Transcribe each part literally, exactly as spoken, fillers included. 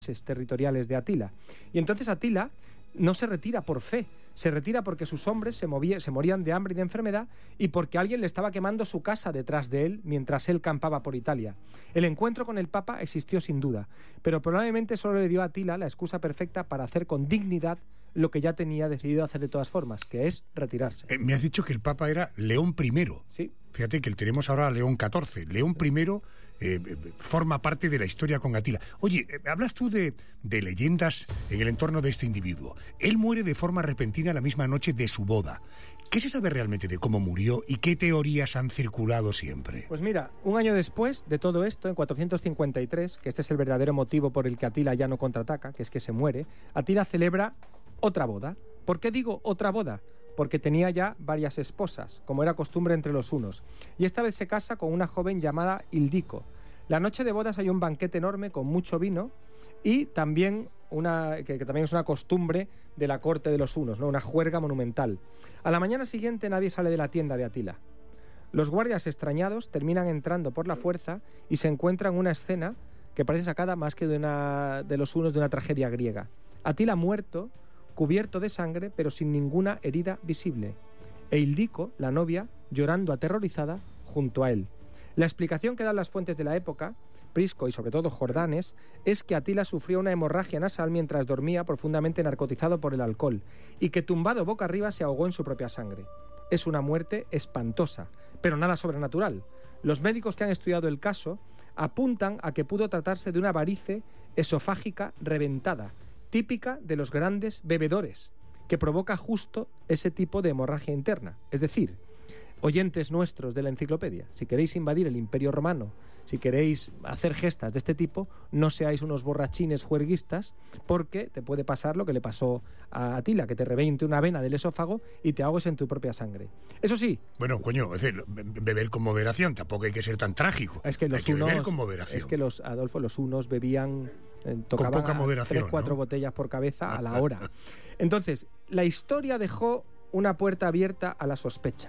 territoriales de Atila. Y entonces Atila no se retira por fe, se retira porque sus hombres se, movía, se morían de hambre y de enfermedad y porque alguien le estaba quemando su casa detrás de él mientras él campaba por Italia. El encuentro con el Papa existió sin duda, pero probablemente solo le dio a Atila la excusa perfecta para hacer con dignidad lo que ya tenía decidido hacer de todas formas, que es retirarse. Eh, me has dicho que el Papa era León primero. Sí. Fíjate que tenemos ahora a León catorce. León primero eh, forma parte de la historia con Atila. Oye, eh, hablas tú de, de leyendas en el entorno de este individuo. Él muere de forma repentina la misma noche de su boda. ¿Qué se sabe realmente de cómo murió y qué teorías han circulado siempre? Pues mira, un año después de todo esto, en cuatrocientos cincuenta y tres, que este es el verdadero motivo por el que Atila ya no contraataca, que es que se muere, Atila celebra otra boda. ¿Por qué digo otra boda? Porque tenía ya varias esposas, como era costumbre entre los hunos, y esta vez se casa con una joven llamada Ildico. La noche de bodas hay un banquete enorme con mucho vino y también una que, que también es una costumbre de la corte de los hunos, ¿no? Una juerga monumental. A la mañana siguiente nadie sale de la tienda de Atila. Los guardias extrañados terminan entrando por la fuerza y se encuentran una escena que parece sacada más que de una de los hunos de una tragedia griega. Atila muerto, cubierto de sangre, pero sin ninguna herida visible, e Ildico, la novia, llorando aterrorizada junto a él. La explicación que dan las fuentes de la época, Prisco y sobre todo Jordanes, es que Atila sufrió una hemorragia nasal mientras dormía, profundamente narcotizado por el alcohol, y que tumbado boca arriba se ahogó en su propia sangre. Es una muerte espantosa, pero nada sobrenatural. Los médicos que han estudiado el caso apuntan a que pudo tratarse de una varice esofágica reventada, típica de los grandes bebedores, que provoca justo ese tipo de hemorragia interna. Es decir, oyentes nuestros de la enciclopedia, si queréis invadir el Imperio Romano, si queréis hacer gestas de este tipo, no seáis unos borrachines juerguistas, porque te puede pasar lo que le pasó a Atila, que te reviente una vena del esófago y te ahogues en tu propia sangre. Eso sí... Bueno, coño, es decir, beber con moderación, tampoco hay que ser tan trágico. Es que los hay que unos, beber con moderación. Es que los, Adolfo, los unos bebían... Eh, tocaban con poca moderación, tres, cuatro ¿no? botellas por cabeza a la hora. Entonces, la historia dejó una puerta abierta a la sospecha.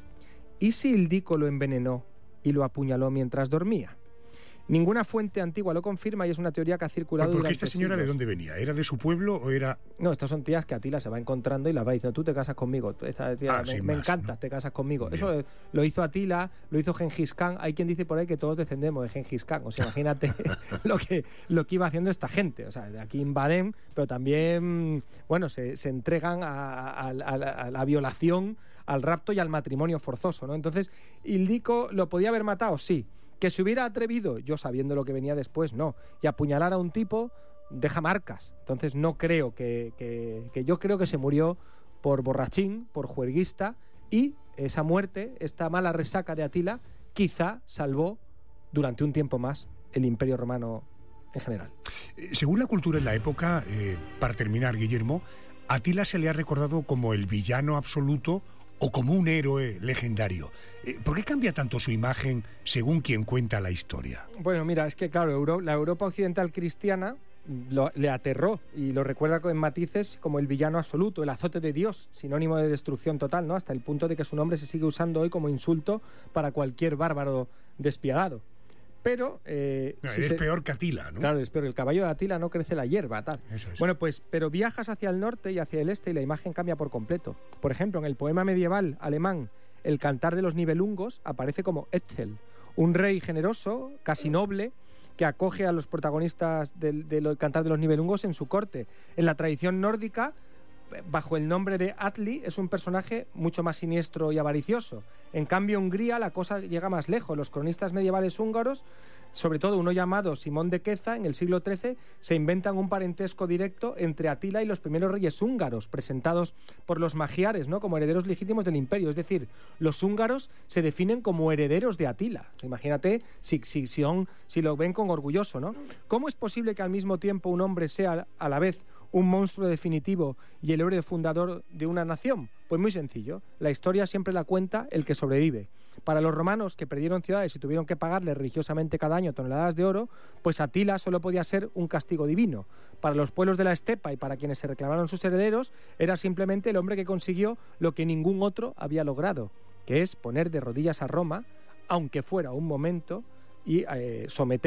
¿Y si Ildico lo envenenó y lo apuñaló mientras dormía? Ninguna fuente antigua lo confirma y es una teoría que ha circulado ¿Por qué durante esta señora siglos. de dónde venía? ¿Era de su pueblo o era...? No, estas son tías que Atila se va encontrando y las va diciendo, tú te casas conmigo, esta tía, Ah, me, sin me más, encanta, ¿no? te casas conmigo. Bien. Eso lo hizo Atila, lo hizo Gengis Khan. Hay quien dice por ahí que todos descendemos de Gengis Khan. O sea, imagínate lo que lo que iba haciendo esta gente. O sea, de aquí invaden, pero también, bueno, se, se entregan a, a, a, la, a la violación, al rapto y al matrimonio forzoso, ¿no? Entonces, Ildico lo podía haber matado, sí. Que se hubiera atrevido, yo sabiendo lo que venía después, no. Y apuñalar a un tipo deja marcas. Entonces no creo que, que, que yo creo que se murió por borrachín, por juerguista, y esa muerte, esta mala resaca de Atila, quizá salvó durante un tiempo más el Imperio Romano en general. Según la cultura en la época, eh, para terminar, Guillermo, Atila se le ha recordado como el villano absoluto o como un héroe legendario. ¿Por qué cambia tanto su imagen según quien cuenta la historia? Bueno, mira, es que claro, Euro, la Europa occidental cristiana lo, le aterró y lo recuerda en matices como el villano absoluto, el azote de Dios, sinónimo de destrucción total, ¿no? Hasta el punto de que su nombre se sigue usando hoy como insulto para cualquier bárbaro despiadado. Pero... Eh, no, si es se... peor que Atila, ¿no? Claro, es peor. El caballo de Atila no crece la hierba, tal. Eso es. Bueno, pues, pero viajas hacia el norte y hacia el este y la imagen cambia por completo. Por ejemplo, en el poema medieval alemán El cantar de los Nibelungos aparece como Etzel, un rey generoso, casi noble, que acoge a los protagonistas del, del cantar de los Nibelungos en su corte. En la tradición nórdica, bajo el nombre de Atli, es un personaje mucho más siniestro y avaricioso. En cambio, en Hungría la cosa llega más lejos. Los cronistas medievales húngaros, sobre todo uno llamado Simón de Queza, en el siglo trece, se inventan un parentesco directo entre Atila y los primeros reyes húngaros, presentados por los magiares, ¿no?, como herederos legítimos del imperio. Es decir, los húngaros se definen como herederos de Atila. Imagínate si, si, si, son, si lo ven con orgulloso, ¿no? ¿Cómo es posible que al mismo tiempo un hombre sea a la vez un monstruo definitivo y el héroe fundador de una nación? Pues muy sencillo, la historia siempre la cuenta el que sobrevive. Para los romanos, que perdieron ciudades y tuvieron que pagarle religiosamente cada año toneladas de oro, pues Atila solo podía ser un castigo divino. Para los pueblos de la estepa y para quienes se reclamaron sus herederos, era simplemente el hombre que consiguió lo que ningún otro había logrado, que es poner de rodillas a Roma, aunque fuera un momento, y eh, someter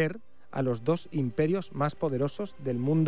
a los dos imperios más poderosos del mundo